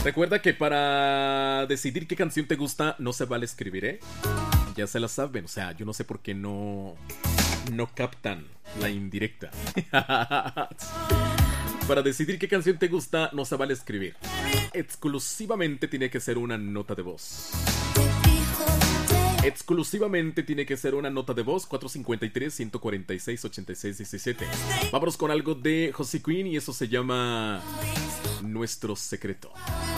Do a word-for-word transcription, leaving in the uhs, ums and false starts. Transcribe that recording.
Recuerda que para decidir qué canción te gusta no se vale escribir, ¿eh? Ya se la saben, o sea, yo no sé por qué no, no captan la indirecta. Para decidir qué canción te gusta no se vale escribir. Exclusivamente tiene que ser una nota de voz. Exclusivamente tiene que ser una nota de voz. Cuatro cinco tres, uno cuatro seis, ocho seis uno siete. Vámonos con algo de José Queen y eso se llama Nuestro Secreto.